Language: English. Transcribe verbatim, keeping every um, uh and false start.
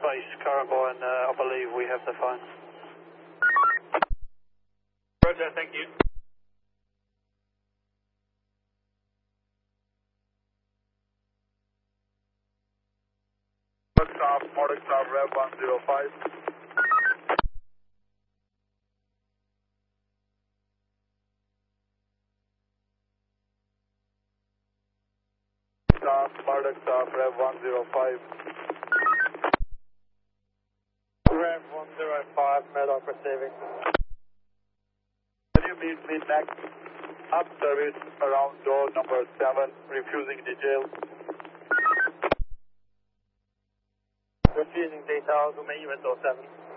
base, Caraboy, and uh, I believe we have the phone. Roger, thank you. Staff, Model Staff, Rev one zero five. Staff, Model Staff, Rev one zero five. Rev one zero five, Medoc receiving. Can you meet me next up service around door number seven, refusing details? Refusing details, we'll meet you at door seven.